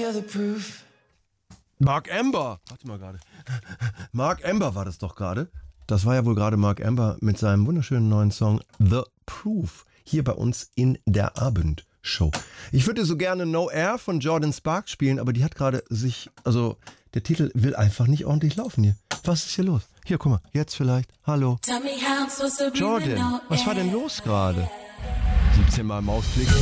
Mark Amber. Warte mal gerade. Mark Amber war das doch gerade. Das war ja wohl gerade Mark Amber mit seinem wunderschönen neuen Song The Proof. Hier bei uns in der Abendshow. Ich würde so gerne No Air von Jordan Sparks spielen, aber die hat gerade der Titel will einfach nicht ordentlich laufen hier. Was ist hier los? Hier, guck mal, jetzt vielleicht. Hallo. Jordan, was war denn los gerade? 17 Mal Mausklick.